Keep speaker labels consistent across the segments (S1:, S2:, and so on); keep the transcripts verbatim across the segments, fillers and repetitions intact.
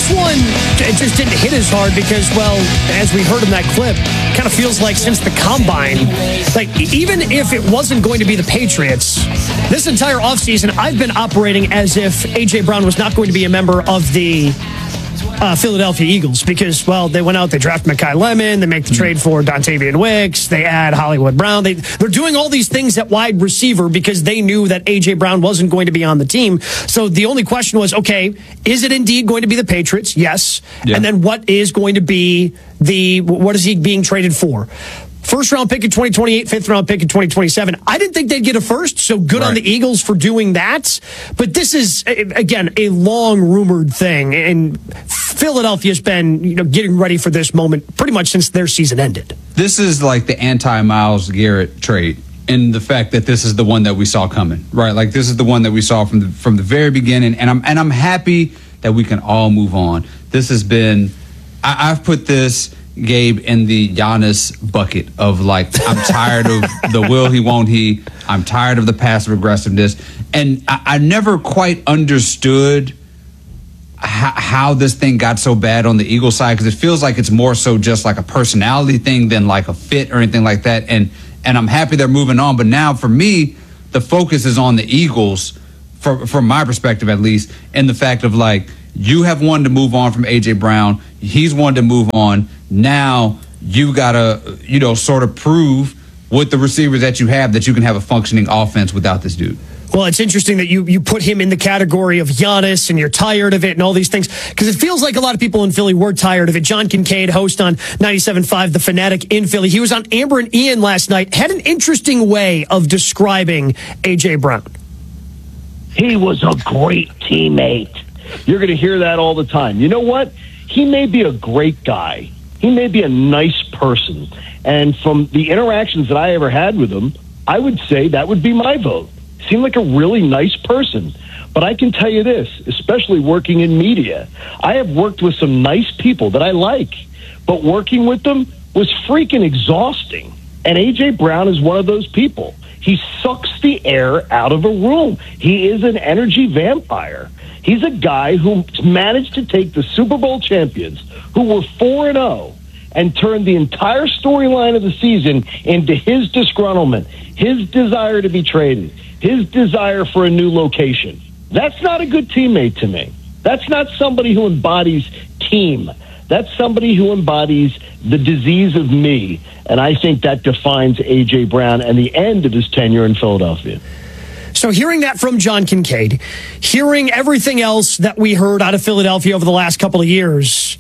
S1: one, it just didn't hit as hard because, well, as we heard in that clip, kind of feels like since the combine, like even if it wasn't going to be the Patriots, this entire offseason, I've been operating as if A J. Brown was not going to be a member of the Uh, Philadelphia Eagles because, well, they went out, they draft Mekhi Lemon, they make the trade for Dontavian Wicks, they add Hollywood Brown. They, they're doing all these things at wide receiver because they knew that A J. Brown wasn't going to be on the team. So the only question was, okay, is it indeed going to be the Patriots? Yes. Yeah. And then what is going to be the, what is he being traded for? First round pick in twenty twenty-eight, fifth round pick in twenty twenty-seven. I didn't think they'd get a first, so good right. on the Eagles for doing that. But this is, again, a long rumored thing. And Philadelphia's been, you know, getting ready for this moment pretty much since their season ended.
S2: This is like the anti-Myles Garrett trade in the fact that this is the one that we saw coming, right? Like this is the one that we saw from the, from the very beginning. And I'm, and I'm happy that we can all move on. This has been, I, I've put this, Gabe, in the Giannis bucket of like, I'm tired of the will he, won't he. I'm tired of the passive aggressiveness. And I, I never quite understood how, how this thing got so bad on the Eagles side, because it feels like it's more so just like a personality thing than like a fit or anything like that. And and I'm happy they're moving on. But now for me, the focus is on the Eagles, for, from my perspective at least, and the fact of like, you have wanted to move on from A J. Brown. He's wanted to move on. Now you got to, you know, sort of prove with the receivers that you have that you can have a functioning offense without this dude.
S1: Well, it's interesting that you you put him in the category of Giannis and you're tired of it and all these things, because it feels like a lot of people in Philly were tired of it. John Kincaid, host on ninety-seven point five The Fanatic in Philly. He was on Amber and Ian last night, had an interesting way of describing A J. Brown.
S3: He was a great teammate. You're going to hear that all the time. You know what? He may be a great guy. He may be a nice person. And from the interactions that I ever had with him, I would say that would be my vote. Seemed like a really nice person. But I can tell you this, especially working in media, I have worked with some nice people that I like, but working with them was freaking exhausting. And A J. Brown is one of those people. He sucks the air out of a room. He is an energy vampire. He's a guy who managed to take the Super Bowl champions, who were four and oh, and turn the entire storyline of the season into his disgruntlement, his desire to be traded, his desire for a new location. That's not a good teammate to me. That's not somebody who embodies team. That's somebody who embodies the disease of me, and I think that defines A J. Brown and the end of his tenure in Philadelphia.
S1: So hearing that from John Kincaid, hearing everything else that we heard out of Philadelphia over the last couple of years,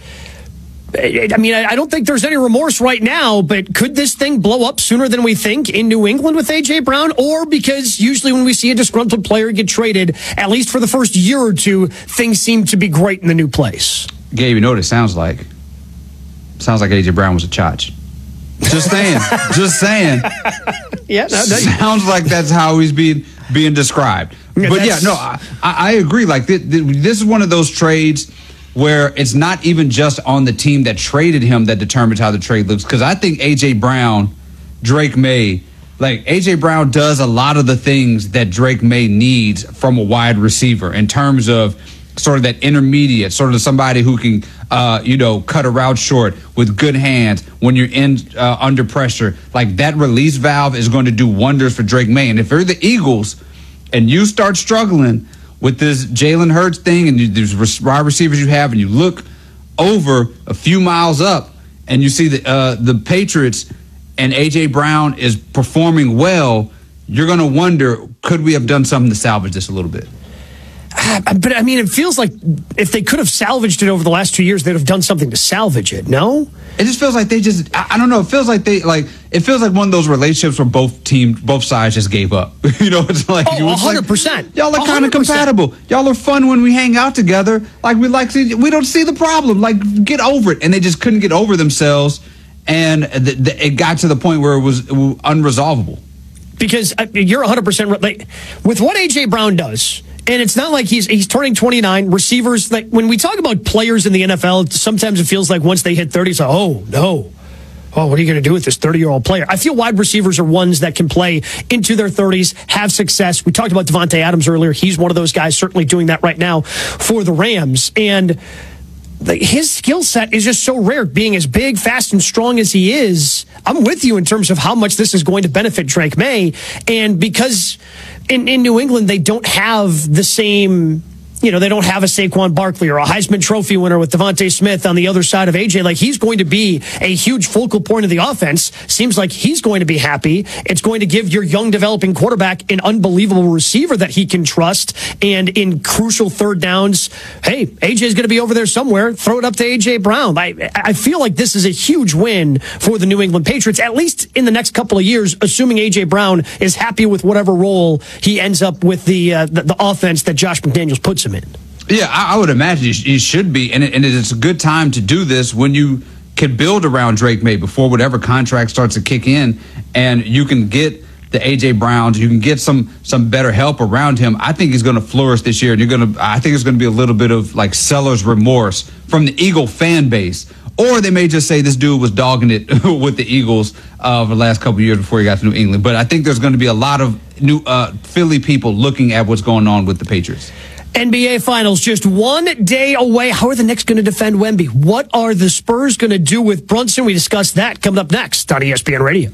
S1: I mean, I don't think there's any remorse right now, but could this thing blow up sooner than we think in New England with A J. Brown? Or because usually when we see a disgruntled player get traded, at least for the first year or two, things seem to be great in the new place?
S2: Gabe, you know what it sounds like? Sounds like A J. Brown was a chotch. Just saying. Just saying.
S1: Yeah, no, no.
S2: Sounds like that's how he's being being described. Yeah, but yeah, no, I, I agree. Like th- th- this is one of those trades where it's not even just on the team that traded him that determines how the trade looks. Because I think A J. Brown, Drake May, like A J. Brown does a lot of the things that Drake May needs from a wide receiver in terms of sort of that intermediate, sort of somebody who can, uh, you know, cut a route short with good hands when you're in uh, under pressure. Like that release valve is going to do wonders for Drake May. And if you're the Eagles and you start struggling with this Jalen Hurts thing and you, these wide receivers you have, and you look over a few miles up and you see the uh, the Patriots and A J. Brown is performing well, you're going to wonder, could we have done something to salvage this a little bit?
S1: But, I mean, it feels like if they could have salvaged it over the last two years, they'd have done something to salvage it, no?
S2: It just feels like they just, I, I don't know, it feels like they, like, it feels like one of those relationships where both teams, both sides just gave up. You know, it's like,
S1: oh, one hundred percent.
S2: Like, y'all are kind of compatible. Y'all are fun when we hang out together. Like, we like, we don't see the problem. Like, get over it. And they just couldn't get over themselves. And th- th- it got to the point where it was, it was unresolvable.
S1: Because uh, you're one hundred percent right. Like, with what A J. Brown does, and it's not like he's he's turning twenty-nine. Receivers, like when we talk about players in the N F L, sometimes it feels like once they hit thirty, it's like, oh, no. Oh, what are you going to do with this thirty-year-old player? I feel wide receivers are ones that can play into their thirties, have success. We talked about Devontae Adams earlier. He's one of those guys certainly doing that right now for the Rams. And like, his skill set is just so rare. Being as big, fast, and strong as he is, I'm with you in terms of how much this is going to benefit Drake May. And because in, in New England, they don't have the same... You know, they don't have a Saquon Barkley or a Heisman Trophy winner with Devontae Smith on the other side of A J. Like, he's going to be a huge focal point of the offense. Seems like he's going to be happy. It's going to give your young developing quarterback an unbelievable receiver that he can trust. And in crucial third downs, hey, A J's going to be over there somewhere. Throw it up to A J Brown. I, I feel like this is a huge win for the New England Patriots, at least in the next couple of years, assuming A J Brown is happy with whatever role he ends up with the, uh, the, the offense that Josh McDaniels puts him in.
S2: Yeah, I, I would imagine you, sh- you should be, and, it, and it's a good time to do this when you can build around Drake May before whatever contract starts to kick in, and you can get the A J Browns, you can get some some better help around him. I think he's going to flourish this year, and you're going to. I think it's going to be a little bit of like seller's remorse from the Eagle fan base. Or they may just say this dude was dogging it with the Eagles uh, for the last couple of years before he got to New England. But I think there's going to be a lot of new uh, Philly people looking at what's going on with the Patriots.
S1: N B A Finals just one day away. How are the Knicks going to defend Wemby? What are the Spurs going to do with Brunson? We discuss that coming up next on E S P N Radio.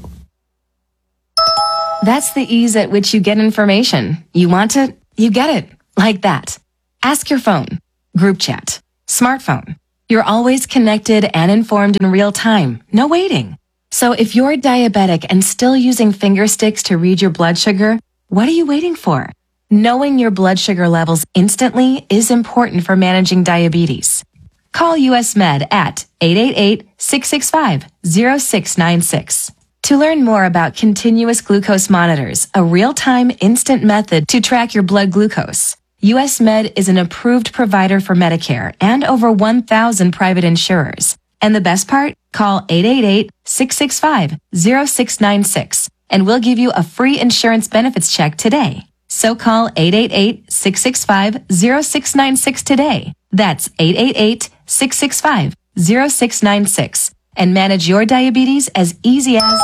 S4: That's the ease at which you get information. You want it, you get it. Like that. Ask your phone. Group chat. Smartphone. You're always connected and informed in real time. No waiting. So if you're diabetic and still using finger sticks to read your blood sugar, what are you waiting for? Knowing your blood sugar levels instantly is important for managing diabetes. Call U S Med at eight eight eight, six six five, zero six nine six. To learn more about continuous glucose monitors, a real-time instant method to track your blood glucose, U S Med is an approved provider for Medicare and over one thousand private insurers. And the best part? Call eight eight eight, six six five, zero six nine six and we'll give you a free insurance benefits check today. So call eight eight eight, six six five, zero six nine six today. That's eight eight eight, six six five, zero six nine six and manage your diabetes as easy as...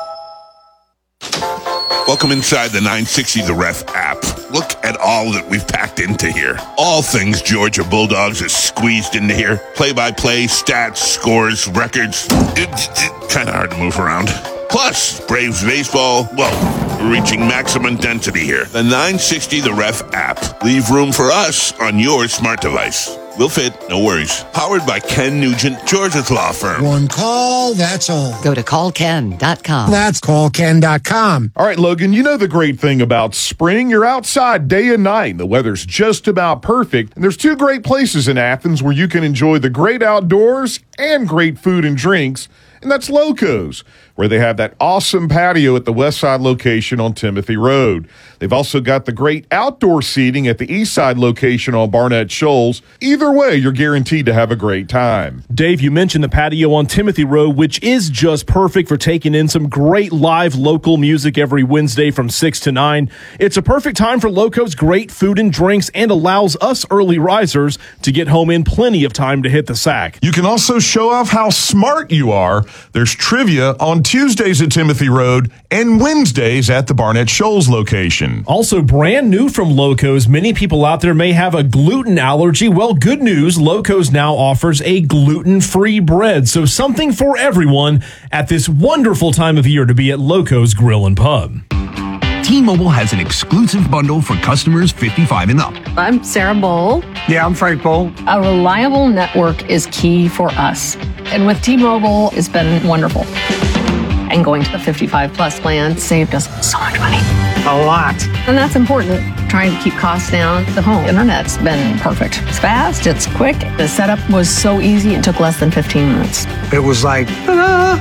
S5: Welcome inside the nine sixty The Ref app. Look at all that we've packed into here. All things Georgia Bulldogs is squeezed into here. Play-by-play, stats, scores, records. It's, it's kind of hard to move around. Plus, Braves baseball, well, we're reaching maximum density here. The nine sixty The Ref app. Leave room for us on your smart device. We'll fit, no worries. Powered by Ken Nugent, Georgia's law firm.
S6: One call, that's all.
S7: Go to call ken dot com.
S6: That's call ken dot com.
S8: All right, Logan, you know the great thing about spring. You're outside day and night. The weather's just about perfect. And there's two great places in Athens where you can enjoy the great outdoors and great food and drinks. And that's Loco's, where they have that awesome patio at the West Side location on Timothy Road. They've also got the great outdoor seating at the East Side location on Barnett Shoals. Either way, you're guaranteed to have a great time.
S9: Dave, you mentioned the patio on Timothy Road, which is just perfect for taking in some great live local music every Wednesday from six to nine. It's a perfect time for Loco's great food and drinks and allows us early risers to get home in plenty of time to hit the sack.
S10: You can also show off how smart you are. There's trivia on Tuesdays at Timothy Road and Wednesdays at the Barnett Shoals location.
S9: Also brand new from Loco's, many people out there may have a gluten allergy. Well, good news, Loco's now offers a gluten-free bread. So something for everyone at this wonderful time of year to be at Loco's Grill and Pub.
S11: T-Mobile has an exclusive bundle for customers fifty-five and up.
S12: I'm Sarah Bowl.
S13: Yeah, I'm Frank Bowl.
S12: A reliable network is key for us. And with T-Mobile, it's been wonderful. And going to the fifty-five plus plan saved us so much money.
S13: A lot.
S12: And that's important. Trying to keep costs down. The home internet's been perfect. It's fast, it's quick. The setup was so easy, it took less than fifteen minutes.
S13: It was like, ta-da!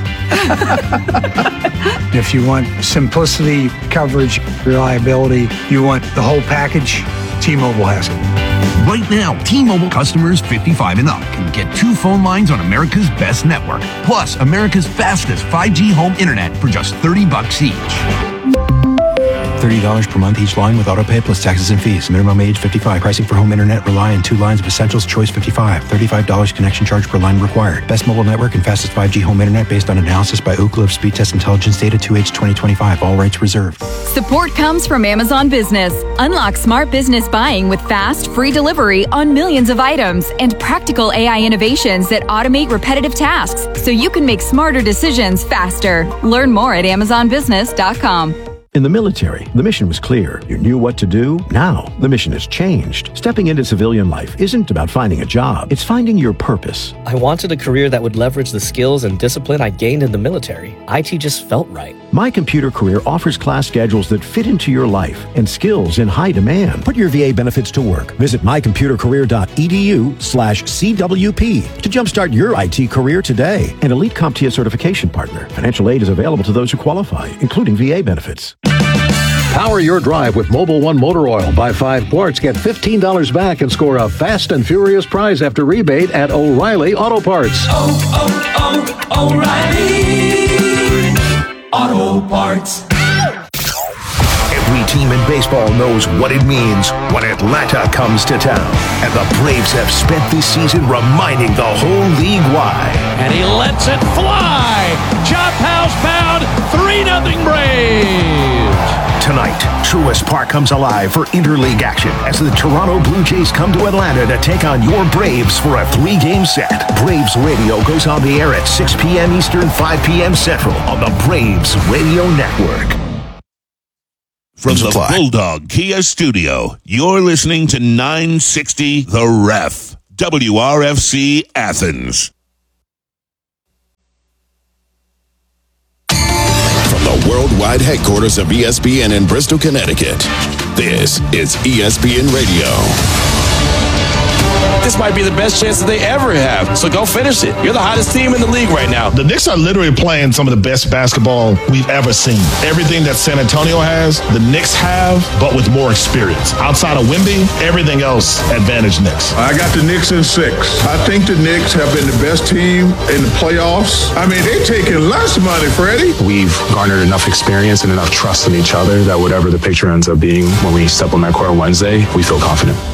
S13: If you want simplicity, coverage, reliability, you want the whole package, T-Mobile has it.
S11: Right now, T-Mobile customers fifty-five and up can get two phone lines on America's best network, plus America's fastest five G home internet for just thirty bucks each.
S14: thirty dollars per month each line with autopay plus taxes and fees. Minimum age fifty-five. Pricing for home internet rely on two lines of essentials. Choice fifty-five. thirty-five dollars connection charge per line required. Best mobile network and fastest five G home internet based on analysis by Ookla of Speed Test Intelligence Data two H twenty twenty-five. All rights reserved.
S15: Support comes from Amazon Business. Unlock smart business buying with fast, free delivery on millions of items and practical A I innovations that automate repetitive tasks so you can make smarter decisions faster. Learn more at amazon business dot com.
S16: In the military, the mission was clear. You knew what to do. Now, the mission has changed. Stepping into civilian life isn't about finding a job. It's finding your purpose.
S17: I wanted a career that would leverage the skills and discipline I gained in the military. I T just felt right.
S16: My Computer Career offers class schedules that fit into your life and skills in high demand. Put your V A benefits to work. Visit my computer career dot e d u slash C W P to jumpstart your I T career today. An Elite CompTIA certification partner. Financial aid is available to those who qualify, including V A benefits.
S18: Power your drive with Mobil one Motor Oil. Buy five quarts, get fifteen dollars back, and score a Fast and Furious prize after rebate at O'Reilly Auto Parts.
S19: Oh, oh, oh, O'Reilly Auto Parts.
S11: Every team in baseball knows what it means when Atlanta comes to town. And the Braves have spent this season reminding the whole league why.
S20: And he lets it fly. Chop house bound, three nothing Braves.
S11: Tonight, Truist Park comes alive for interleague action as the Toronto Blue Jays come to Atlanta to take on your Braves for a three-game set. Braves Radio goes on the air at six p.m. Eastern, five p.m. Central on the Braves Radio Network.
S5: From the Bulldog Kia Studio, you're listening to nine sixty The Ref, W R F C Athens.
S21: From the worldwide headquarters of E S P N in Bristol, Connecticut, this is E S P N Radio.
S22: This might be the best chance that they ever have, so go finish it. You're the hottest team in the league right now.
S23: The Knicks are literally playing some of the best basketball we've ever seen. Everything that San Antonio has, the Knicks have, but with more experience. Outside of Wemby, everything else advantage Knicks.
S24: I got the Knicks in six. I think the Knicks have been the best team in the playoffs. I mean, they're taking less money, Freddie.
S25: We've garnered enough experience and enough trust in each other that whatever the picture ends up being when we step on that court on Wednesday, we feel confident.